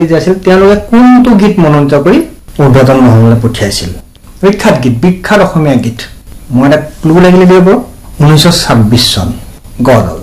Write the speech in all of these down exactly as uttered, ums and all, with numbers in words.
যে আছিল তেওঁলোকে কোনটো গীত মনোনীত কৰি উদ্বোধন মহললৈ পঠিয়াইছিল বিখ্যাত গীত বিখ্যাত অসমীয়া গীত মই এটা ক্লু লাগিলে দিব ঊনৈশ ছাব্বিশ চন গদল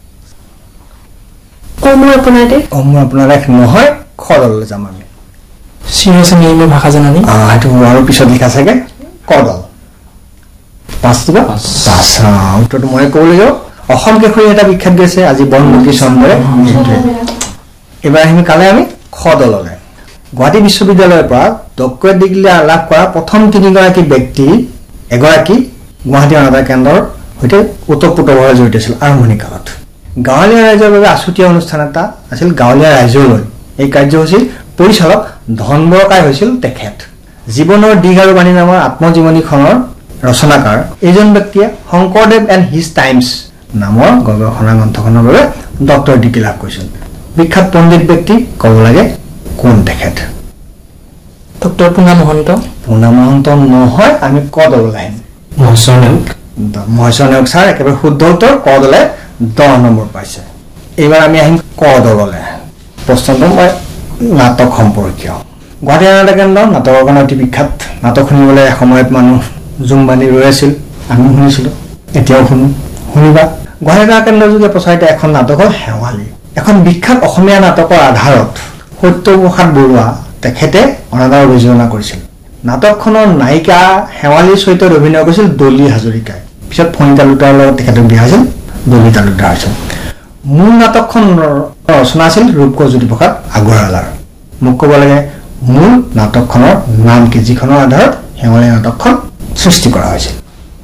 অমৰ আপোনাৰে অমৰ আপোনাৰে নহয় খদল যাম আমি চিৰসেনী মই ভাষা জানানি আটো আৰু পিছত লিখা থাকে কদল পাঁচটা পাঁচা উত্তৰটো মই ক'বলৈ যাওঁ অসম কেশৰী এটা বিখ্যাত গৈছে আজি বনমুখী চন্দ্ৰে এবাৰ আমি কালে আমি খদললে গুৱাহাটী বিশ্ববিদ্যালয়ৰ পৰা ডক্টৰেট ডিগ্ৰী লাভ কৰা প্ৰথম তিনিগৰাকী ব্যক্তি এগৰাকী গুৱাহাটী অনাতাঁৰ কেন্দ্ৰৰ সৈতে ওতঃপ্ৰোতভাৱে জড়িত আছিল আৰম্ভণি কালত গাঁৱলীয়া ৰাইজৰ বাবে আছুতীয়া অনুষ্ঠান এটা আছিল গাঁৱলীয়া ৰাইজলৈ এই কাৰ্যসূচীৰ পৰিচালক ধন বৰকাই হৈছিল তেখেত জীৱনৰ দিগ আৰু বাণী নামৰ আত্মজীৱনীখনৰ ৰচনাকাৰ এইজন ব্যক্তিয়ে শংকৰদেৱ এণ্ড হিজ টাইমছ নামৰ গৱেষণা গ্ৰন্থখনৰ বাবে ডক্টৰ ডিগ্ৰী লাভ কৰিছিল বিখ্যাত পণ্ডিত ব্যক্তি ক'ব লাগে কোন তেখেত ডক্টৰ পুনা মহন্ত পুনা মহন্ত নহয় আমি কদল লাইন মহেশ্বৰ নেওগ মহেশ্বৰ নেওগ ছাৰ একেবাৰে শুদ্ধ উত্তৰ কদলে দহ নম্বৰ পাইছে এইবাৰ আমি আহিম কদললে প্ৰশ্নটো মই নাটক সম্পৰ্কীয় গুৱাহাটী অনাতাঁৰ কেন্দ্ৰৰ নাটকৰ কাৰণে অতি বিখ্যাত নাটক শুনিবলৈ এসময়ত মানুহ জুম বান্ধি ৰৈ আছিল আমি শুনিছিলোঁ এতিয়াও শুনো শুনিবা গুৱাহাটী অনাতাঁৰ কেন্দ্ৰৰ যোগে প্ৰচাৰিত এখন নাটক হ'ল শেৱালি এখন বিখ্যাত অসমীয়া নাটকৰ আধাৰত সত্যপ্ৰসাদ বৰুৱা তেখেতে অনাতাঁৰ অভিযোজনা কৰিছিল নাটকখনৰ নায়িকা শেৱালিৰ চৰিত্ৰত অভিনয় কৰিছিল দলি হাজৰিকাই পিছত ফণী তালুকদাৰৰ লগত তেখেতক বিয়া হৈছিল দলি তালুকদাৰ হৈছিল মূল নাটকখনৰ ৰচনা আছিল ৰূপকোঁৱৰ জ্যোতিপ্ৰসাদ আগৰৱালাৰ মোক ক'ব লাগে মূল নাটকখনৰ নাম কি যিখনৰ আধাৰত শেৱালি নাটকখন সৃষ্টি কৰা হৈছিল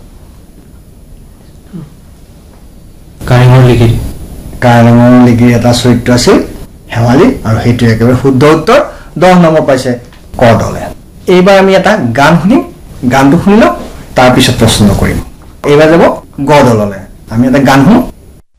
কাৰেঙৰ লিগিৰি কাৰেঙৰ লিগিৰি এটা চৰিত্ৰ আছিল শেৱালি আৰু সেইটো একেবাৰে শুদ্ধ উত্তৰ দহ নম্বৰ পাইছে কদলে এইবাৰ আমি এটা গান শুনিম গানটো শুনি লওক তাৰপিছত প্ৰশ্ন কৰিম এইবাৰ যাব গদললে আমি এটা গান শুনো